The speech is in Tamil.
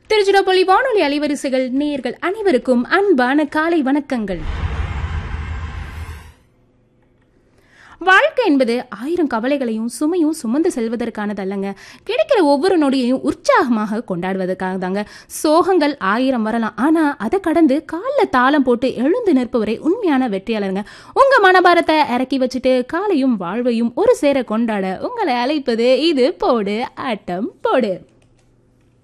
திருச்சிராப்பள்ளி வானொலி அலைவரிசைகள் நேயர்கள் அனைவருக்கும் அன்பான காலை வணக்கங்கள். வாழ்க்கை என்பது 1000 கவலைகளையும் சுமையும் சுமந்து செல்வதற்கானதல்லங்க. கிடைக்கிற ஒவ்வொரு நொடியையும் உற்சாகமாக கொண்டாடுவதற்காக தாங்க. சோகங்கள் 1000 வரலாம், ஆனா அதை கடந்து காலில் தாளம் போட்டு எழுந்து நிற்பவரை உண்மையான வெற்றியாளருங்க. உங்க மனபாரத்தை இறக்கி வச்சுட்டு காலையும் வாழ்வையும் ஒரு சேர கொண்டாட உங்களை அழைப்பது இது போடு ஆட்டம் போடு.